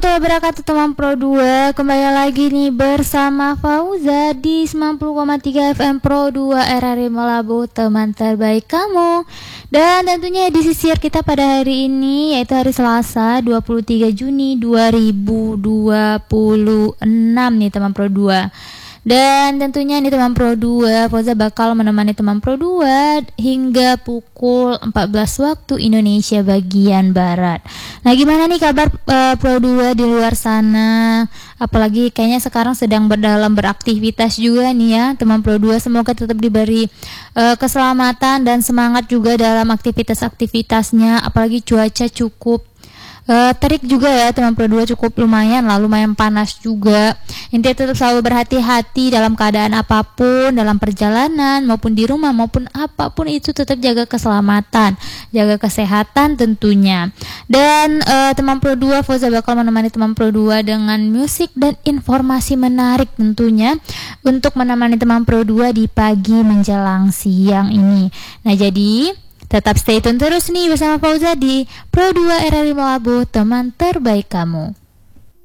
warahmatullahi wabarakatuh teman Pro 2. Kembali lagi nih bersama Fauza di 90,3 FM Pro 2 RRI Malabo, teman terbaik kamu. Dan tentunya di sisiar kita pada hari ini yaitu hari Selasa 23 Juni 2026 nih teman Pro 2. Dan tentunya ini teman Pro 2, Fauza bakal menemani teman Pro 2 hingga pukul 14 waktu Indonesia bagian Barat. Nah, gimana nih kabar Pro 2 di luar sana? Apalagi kayaknya sekarang sedang beraktivitas juga nih ya teman Pro 2. Semoga tetap diberi keselamatan dan semangat juga dalam aktivitas-aktivitasnya. Apalagi cuaca cukup terik juga ya teman Pro 2, cukup lumayan panas juga. Intinya tetap selalu berhati-hati dalam keadaan apapun, dalam perjalanan maupun di rumah maupun apapun itu, tetap jaga keselamatan, jaga kesehatan tentunya. Dan teman Pro 2, Fauza bakal menemani teman Pro 2 dengan musik dan informasi menarik tentunya untuk menemani teman Pro 2 di pagi menjelang siang ini. Nah, jadi tetap stay tune terus nih bersama Fauza di Pro 2 RRI Malabo, teman terbaik kamu.